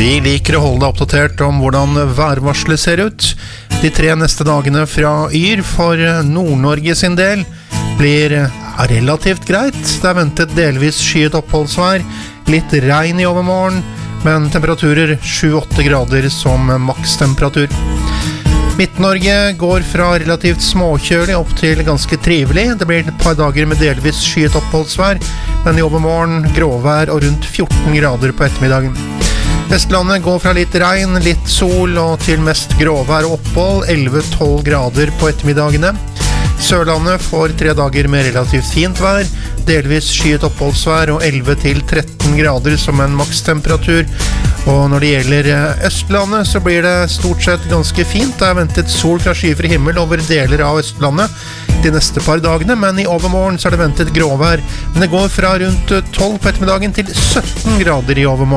Vi liker å holde deg oppdatert om hvordan værvarselet ser ut. De 3 neste dagene fra Yr for Nord-Norge sin del blir relativt greit. Det er ventet delvis skyet oppholdsvær, litt regn i overmorgen, men temperaturer 7-8 grader som makstemperatur. Midt-Norge går fra relativt småkjølig opp til ganske trivelig. Det blir et par dager med delvis skyet oppholdsvær, men i overmorgen gråvær og rundt 14 grader på ettermiddagen. Vestlandet går fra litt regn, litt sol og til mest gråvær og opphold, 11-12 grader på ettermiddagene. Sørlandet får 3 dager med relativt fint vær, delvis skyet oppholdsvær og 11-13 grader som en makstemperatur. Og når det gjelder Østlandet så blir det stort sett ganske fint. Det er ventet sol fra skyfri himmel over deler av Østlandet de neste par dagene, men i overmorgen så er det ventet gråvær. Men det går fra rundt 12 på ettermiddagen til 17 grader i overmorgen.